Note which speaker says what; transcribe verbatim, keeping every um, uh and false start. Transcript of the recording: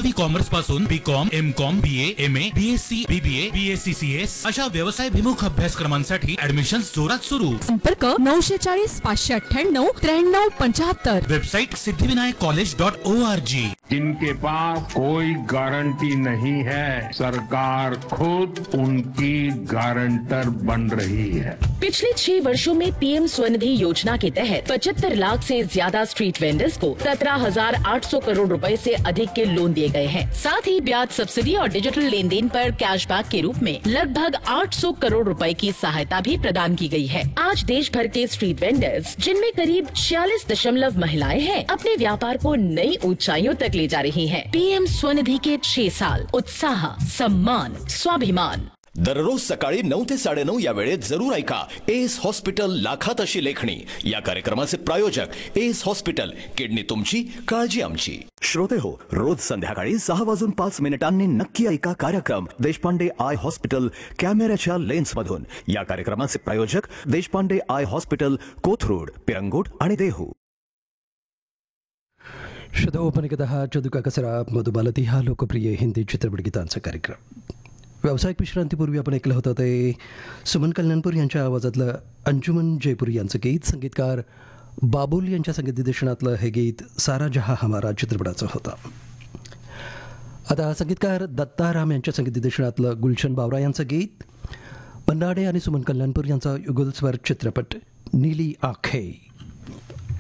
Speaker 1: RRB commerce पासून बी com, M com, B A, M A, B S C, B B A, B S C C S अशा व्यवसायभिमुख अभ्यासक्रमांसाठी admission जोरात सुरू.
Speaker 2: संपर्क नऊशे चाळीस पाचशे अठ्ठ्याण्णव त्र्याण्णव पंच्याहत्तर.
Speaker 1: Website Siddhivinayak college dot O R G.
Speaker 3: जिनके पास कोई गारंटी नहीं है, सरकार खुद उनकी गारंटर बन रही है.
Speaker 4: पिछले छह वर्षों में पीएम स्वनिधि योजना के तहत पचहत्तर लाख से ज्यादा स्ट्रीट वेंडर्स को सत्रह हजार आठ सौ करोड़ रुपए से अधिक के लोन दिए गए हैं. साथ ही ब्याज सब्सिडी और डिजिटल लेन देन पर कैशबैक के रूप में लगभग आठ सौ करोड़ रुपए की सहायता भी प्रदान की गई है. आज देश भर के स्ट्रीट वेंडर्स, जिनमें करीब छियालीस दशमलव महिलाएं हैं, अपने व्यापार को नई ऊंचाइयों तक ले जा रही हैं. पीएम स्वनिधि के छह साल, उत्साह, सम्मान, स्वाभिमान.
Speaker 5: दररोज सकाळी नऊ ते साडेनऊ या वेळेत जरूर ऐका एस हॉस्पिटल लाखात अशी लेखणी या कार्यक्रमाचे प्रायोजक एस हॉस्पिटल, किडनी तुमची, काळजी आमची.
Speaker 6: श्रोते हो, रोज संध्याकाळी सहा वाजून पाच मिनिटांनी नक्की ऐका कार्यक्रम देशपांडे आय हॉस्पिटल कॅमेऱ्याच्या लेन्स मधून. या कार्यक्रमाचे प्रायोजक देशपांडे आय हॉस्पिटल, कोथरूड, पिरंगुट आणि देहू.
Speaker 7: शतोपनिकतः चदुका कसरा मधुबालती हा लोकप्रिय हिंदी चित्रपट गीतांचा कार्यक्रम. व्यावसायिक विश्रांतीपूर्वी आपण ऐकलं होतं ते सुमन कल्याणपूर यांच्या आवाजातलं अंजुमन जयपुरी यांचं गीत. संगीतकार बाबुल यांच्या संगीत दिग्दर्शनातलं हे गीत सारा जहां हमारा चित्रपटाचं होतं. आता संगीतकार दत्ता राम यांच्या संगीत दिग्दर्शनातलं गुलशन बावरा यांचं गीत. पन्नाडे आणि सुमन कल्याणपूर यांचा युगलस्वर चित्रपट नीली आंखें.